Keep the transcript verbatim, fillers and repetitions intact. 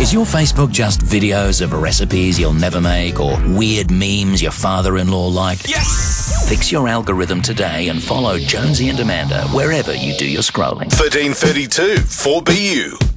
Is your Facebook just videos of recipes you'll never make or weird memes your father-in-law like? Yes! Fix your algorithm today and follow Jonesy and Amanda wherever you do your scrolling. thirteen thirty-two four B U.